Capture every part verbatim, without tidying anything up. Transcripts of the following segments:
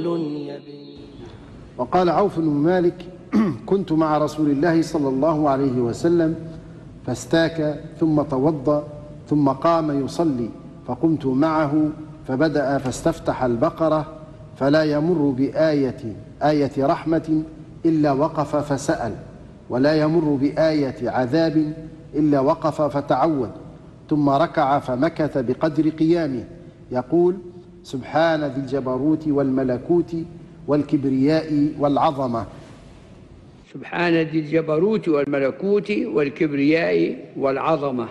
رسول يبني. وقال عوف بن مالك: كنت مع رسول الله صلى الله عليه وسلم فاستاك ثم توضأ ثم قام يصلي، فقمت معه فبدأ فاستفتح البقرة فلا يمر بآية آية رحمة إلا وقف فسأل، ولا يمر بآية عذاب إلا وقف فتعوذ، ثم ركع فمكث بقدر قيامه يقول: سبحان ذي الجبروت والملكوت والكبرياء والعظمة. سبحان ذي الجبروت والملكوت والكبرياء والعظمة،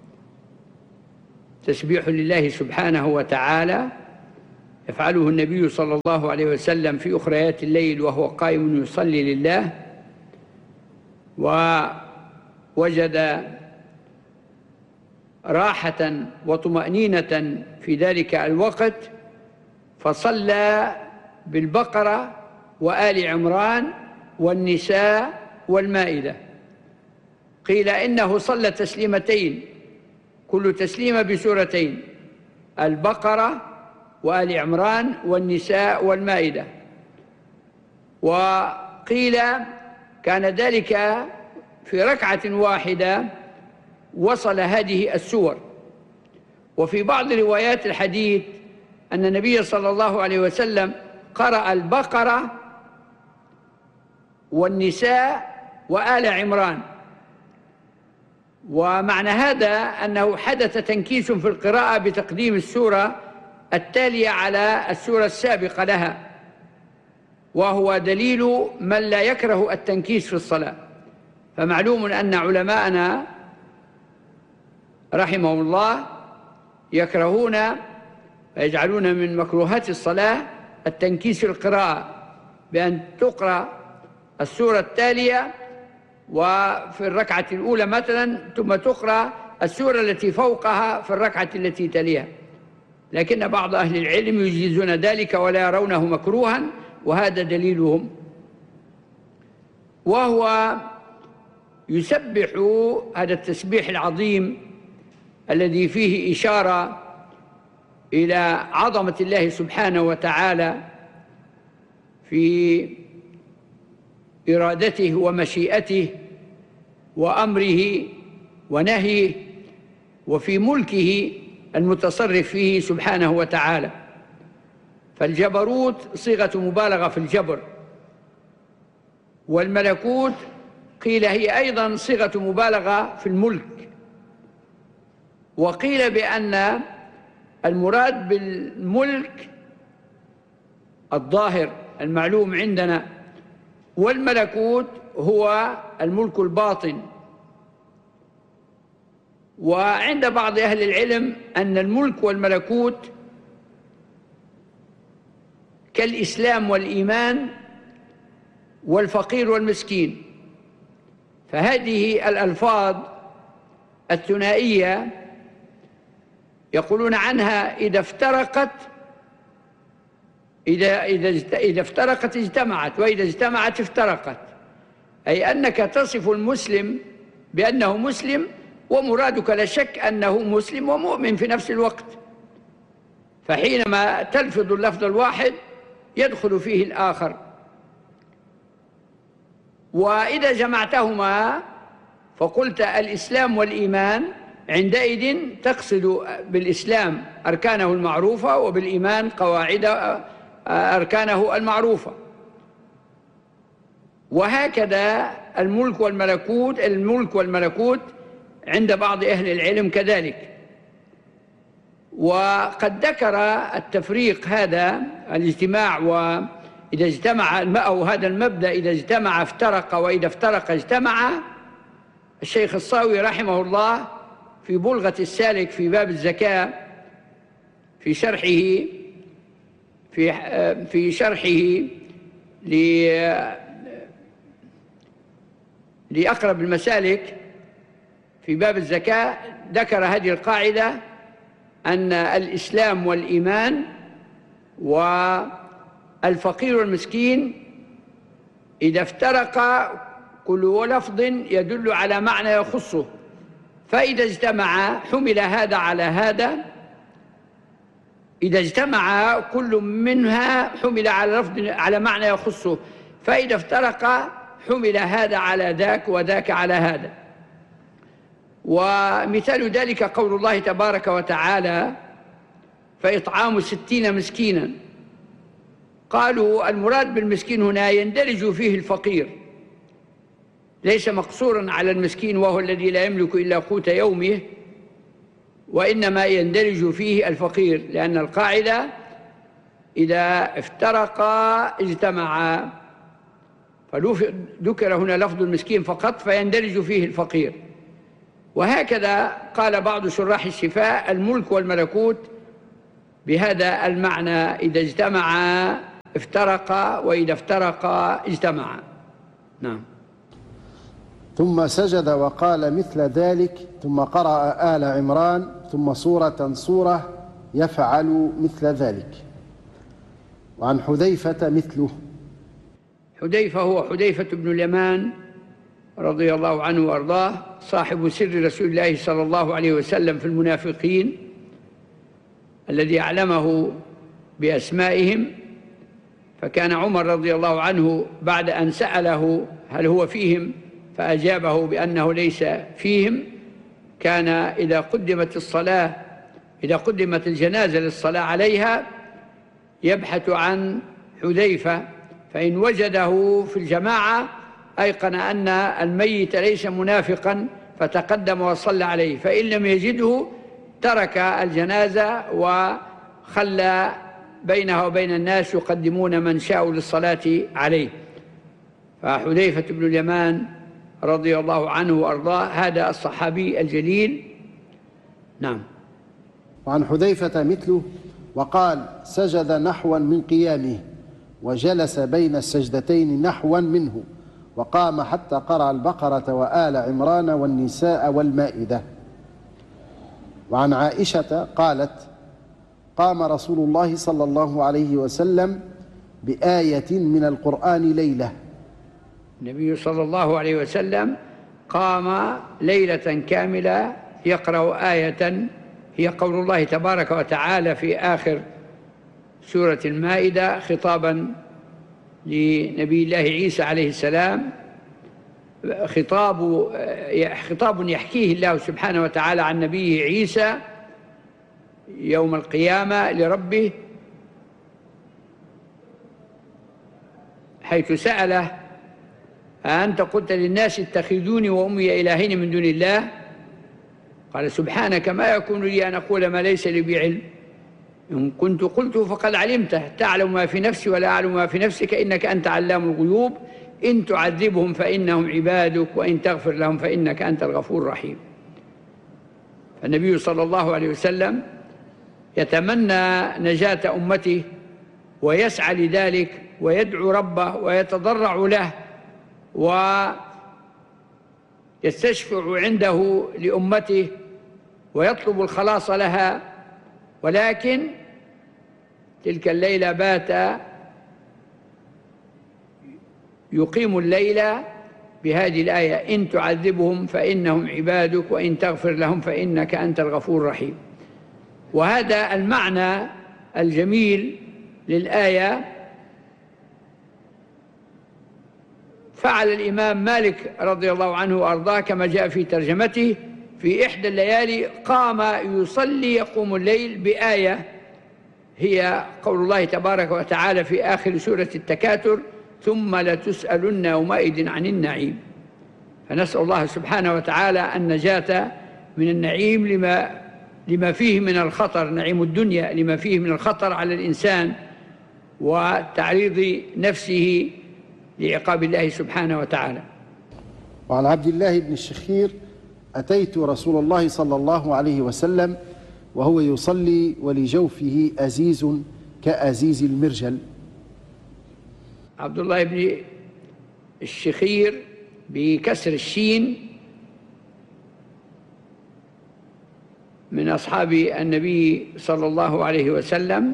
تسبيح لله سبحانه وتعالى يفعله النبي صلى الله عليه وسلم في أخريات الليل وهو قائم يصلي لله، ووجد راحة وطمأنينة في ذلك الوقت فصلى بالبقرة وآل عمران والنساء والمائدة. قيل إنه صلى تسليمتين، كل تسليمة بسورتين: البقرة وآل عمران والنساء والمائدة. وقيل كان ذلك في ركعة واحدة وصل هذه السور. وفي بعض روايات الحديث أن النبي صلى الله عليه وسلم قرأ البقرة والنساء وآل عمران، ومعنى هذا أنه حدث تنكيس في القراءة بتقديم السورة التالية على السورة السابقة لها، وهو دليل من لا يكره التنكيس في الصلاة. فمعلوم أن علماءنا رحمهم الله يكرهون ويجعلون من مكروهات الصلاة التنكيس في القراءة، بأن تقرأ السورة التالية وفي الركعة الأولى مثلا ثم تقرأ السورة التي فوقها في الركعة التي تليها، لكن بعض أهل العلم يجيزون ذلك ولا يرونه مكروها، وهذا دليلهم. وهو يسبح هذا التسبيح العظيم الذي فيه إشارة إلى عظمة الله سبحانه وتعالى في إرادته ومشيئته وأمره ونهيه وفي ملكه المتصرف فيه سبحانه وتعالى. فالجبروت صيغة مبالغة في الجبر، والملكوت قيل هي أيضا صيغة مبالغة في الملك. وقيل بأن المراد بالملك الظاهر المعلوم عندنا، والملكوت هو الملك الباطن. وعند بعض أهل العلم أن الملك والملكوت كالإسلام والإيمان والفقير والمسكين، فهذه الألفاظ الثنائية يقولون عنها إذا افترقت إذا, إذا, إذا افترقت اجتمعت، وإذا اجتمعت افترقت، أي أنك تصف المسلم بأنه مسلم ومرادك لا شك أنه مسلم ومؤمن في نفس الوقت، فحينما تلفظ اللفظ الواحد يدخل فيه الآخر. وإذا جمعتهما فقلت الإسلام والإيمان، عندئذ تقصد بالإسلام أركانه المعروفة وبالإيمان قواعد أركانه المعروفة. وهكذا الملك والملكوت الملك والملكوت عند بعض أهل العلم كذلك. وقد ذكر التفريق هذا الاجتماع، وإذا اجتمع أو هذا المبدأ إذا اجتمع افترق وإذا افترق اجتمع، الشيخ الصاوي رحمه الله في بلغة السالك في باب الزكاة في شرحه في في شرحه لأقرب المسالك في باب الزكاة ذكر هذه القاعدة أن الإسلام والإيمان والفقير والمسكين إذا افترقا كل لفظ يدل على معنى يخصه، فإذا اجتمع حمل هذا على هذا إذا اجتمع كل منها حمل على لفظ على معنى يخصه، فإذا افترق حمل هذا على ذاك وذاك على هذا. ومثال ذلك قول الله تبارك وتعالى: فإطعام ستين مسكينا. قالوا المراد بالمسكين هنا يندرج فيه الفقير، ليس مقصورا على المسكين وهو الذي لا يملك إلا قوت يومه، وإنما يندرج فيه الفقير، لأن القاعدة إذا افترقا اجتمعا، فذكر هنا لفظ المسكين فقط فيندرج فيه الفقير. وهكذا قال بعض شراح الشفاء: الملك والملكوت بهذا المعنى، إذا اجتمعا افترقا وإذا افترقا اجتمعا. نعم. ثم سجد وقال مثل ذلك، ثم قرأ آل عمران، ثم سورة سورة يفعل مثل ذلك. وعن حذيفة مثله. حذيفة هو حذيفة بن اليمان رضي الله عنه وأرضاه، صاحب سر رسول الله صلى الله عليه وسلم في المنافقين، الذي أعلمه بأسمائهم. فكان عمر رضي الله عنه بعد أن سأله هل هو فيهم فأجابه بأنه ليس فيهم، كان إذا قدمت الصلاة إذا قدمت الجنازة للصلاة عليها يبحث عن حذيفة، فإن وجده في الجماعة أيقن أن الميت ليس منافقا فتقدم وصلى عليه، فإن لم يجده ترك الجنازة وخلى بينها وبين الناس يقدمون من شاءوا للصلاة عليه. فحذيفة بن اليمان رضي الله عنه وأرضاه هذا الصحابي الجليل. نعم. وعن حذيفة مثله. وقال: سجد نحوا من قيامه، وجلس بين السجدتين نحوا منه، وقام حتى قرأ البقرة وآل عمران والنساء والمائدة. وعن عائشة قالت: قام رسول الله صلى الله عليه وسلم بآية من القرآن ليلة. النبي صلى الله عليه وسلم قام ليلة كاملة يقرأ آية هي قول الله تبارك وتعالى في آخر سورة المائدة خطابا لنبي الله عيسى عليه السلام، خطاب خطاب يحكيه الله سبحانه وتعالى عن نبيه عيسى يوم القيامة لربه، حيث سأله: أأنت قلت للناس اتخذوني وأمي إلهين من دون الله؟ قال: سبحانك ما يكون لي أن أقول ما ليس لي بعلم، إن كنت قلته فقد علمته، تعلم ما في نفسي ولا أعلم ما في نفسك، إنك أنت علام الغيوب، إن تعذبهم فإنهم عبادك وإن تغفر لهم فإنك أنت الغفور الرحيم. فالنبي صلى الله عليه وسلم يتمنى نجاة أمته ويسعى لذلك ويدعو ربه ويتضرع له ويستشفع عنده لأمته ويطلب الخلاص لها، ولكن تلك الليلة بات يقيم الليل بهذه الآية: إن تعذبهم فإنهم عبادك وإن تغفر لهم فإنك أنت الغفور الرحيم. وهذا المعنى الجميل للآية فعل الإمام مالك رضي الله عنه وأرضاه كما جاء في ترجمته: في إحدى الليالي قام يصلي يقوم الليل بآية هي قول الله تبارك وتعالى في آخر سورة التكاثر: ثم لتسألن يومئذ عن النعيم. فنسأل الله سبحانه وتعالى النجاة من النعيم لما لما فيه من الخطر، نعيم الدنيا لما فيه من الخطر على الإنسان وتعريض نفسه لعقاب الله سبحانه وتعالى. وعن عبد الله بن الشخير: أتيت رسول الله صلى الله عليه وسلم وهو يصلي ولجوفه أزيز كأزيز المرجل. عبد الله بن الشخير بكسر الشين من أصحاب النبي صلى الله عليه وسلم،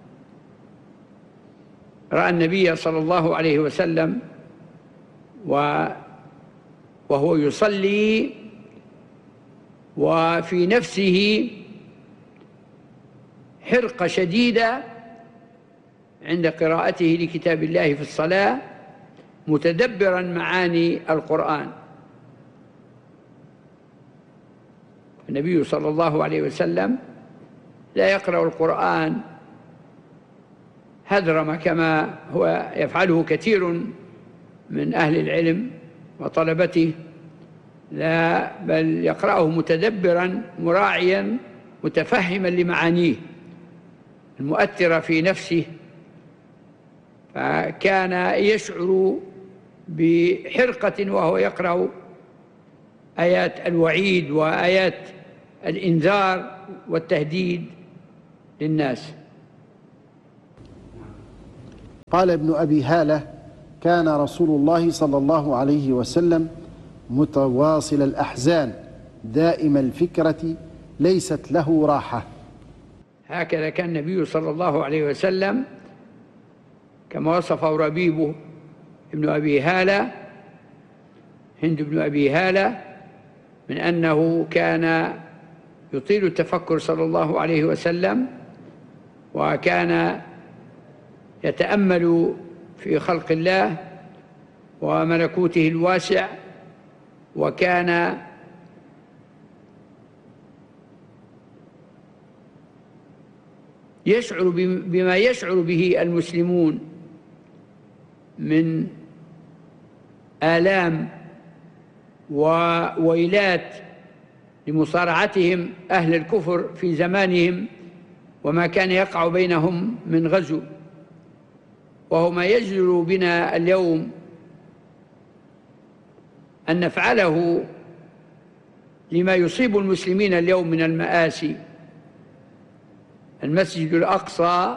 رأى النبي صلى الله عليه وسلم وهو يصلي وفي نفسه حرقة شديدة عند قراءته لكتاب الله في الصلاة متدبرا معاني القرآن. النبي صلى الله عليه وسلم لا يقرأ القرآن هذرما كما هو يفعله كثير من أهل العلم وطلبته، لا بل يقرأه متدبرا مراعيا متفهما لمعانيه المؤثرة في نفسه، فكان يشعر بحرقة وهو يقرأ آيات الوعيد وآيات الإنذار والتهديد للناس. قال ابن أبي هالة: كان رسول الله صلى الله عليه وسلم متواصل الأحزان دائم الفكرة ليست له راحة. هكذا كان النبي صلى الله عليه وسلم كما وصفه ربيب ابن أبي هالة هند بن أبي هالة من أنه كان يطيل التفكر صلى الله عليه وسلم، وكان يتأمل في خلق الله وملكوته الواسع، وكان يشعر بما يشعر به المسلمون من آلام وويلات لمصارعتهم أهل الكفر في زمانهم وما كان يقع بينهم من غزو، وهو ما يجدر بنا اليوم أن نفعله لما يصيب المسلمين اليوم من المآسي. المسجد الأقصى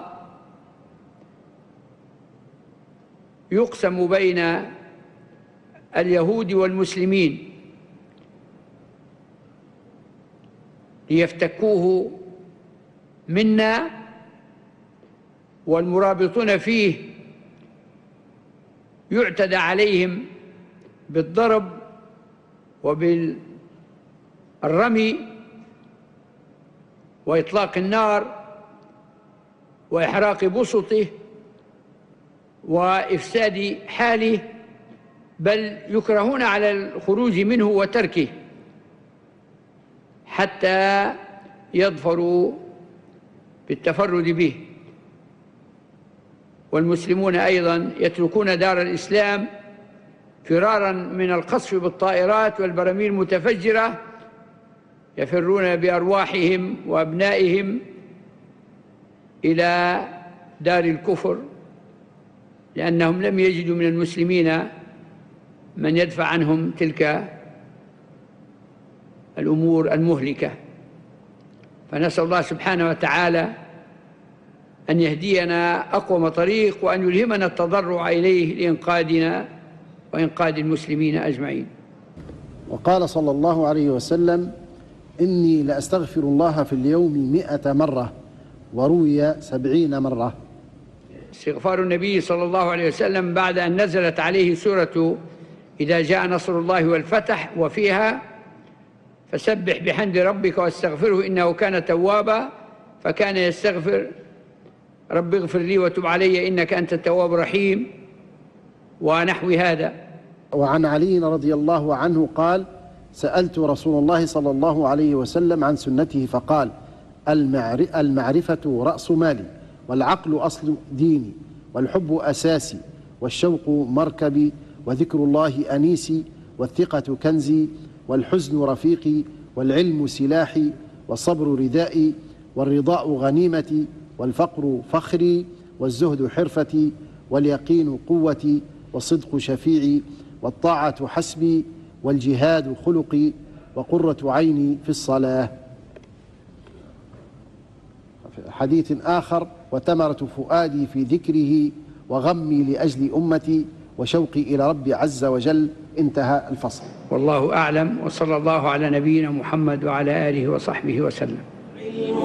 يقسم بين اليهود والمسلمين ليفتكوه منا، والمرابطون فيه يعتدى عليهم بالضرب وبالرمي وإطلاق النار وإحراق بسطه وإفساد حاله، بل يكرهون على الخروج منه وتركه حتى يظفروا بالتفرد به. والمسلمون أيضا يتركون دار الإسلام فرارا من القصف بالطائرات والبراميل المتفجرة، يفرون بأرواحهم وأبنائهم إلى دار الكفر، لأنهم لم يجدوا من المسلمين من يدفع عنهم تلك الأمور المهلكة. فنسأل الله سبحانه وتعالى أن يهدينا أقوم طريق، وأن يلهمنا التضرع إليه لإنقاذنا وإنقاذ المسلمين أجمعين. وقال صلى الله عليه وسلم: إني لأستغفر الله في اليوم مئة مرة، وروي سبعين مرة. استغفار النبي صلى الله عليه وسلم بعد أن نزلت عليه سورة إذا جاء نصر الله والفتح، وفيها فسبح بحمد ربك واستغفره إنه كان توابا، فكان يستغفر: رب اغفر لي وتب علي إنك أنت التواب الرحيم، ونحو هذا. وعن علي رضي الله عنه قال: سألت رسول الله صلى الله عليه وسلم عن سنته فقال: المعرفة رأس مالي، والعقل أصل ديني، والحب أساسي، والشوق مركبي، وذكر الله أنيسي، والثقة كنزي، والحزن رفيقي، والعلم سلاحي، والصبر ردائي، والرضاء غنيمتي، والفقر فخري، والزهد حرفتي، واليقين قوتي، والصدق شفيعي، والطاعة حسبي، والجهاد خلقي، وقرة عيني في الصلاة. حديث آخر: وتمرة فؤادي في ذكره، وغمي لأجل أمتي، وشوقي إلى ربي عز وجل. انتهى الفصل. والله أعلم، وصلى الله على نبينا محمد وعلى آله وصحبه وسلم.